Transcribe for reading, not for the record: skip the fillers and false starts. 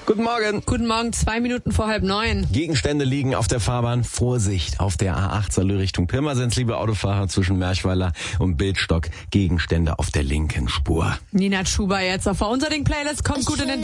Guten Morgen. Guten Morgen, 2 Minuten vor 8:30. Gegenstände liegen auf der Fahrbahn. Vorsicht auf der A8 Salü Richtung Pirmasens, liebe Autofahrer zwischen Merchweiler und Bildstock. Gegenstände auf der linken Spur. Nina Schuber jetzt auf der Unser Ding Playlist. Kommt gut in den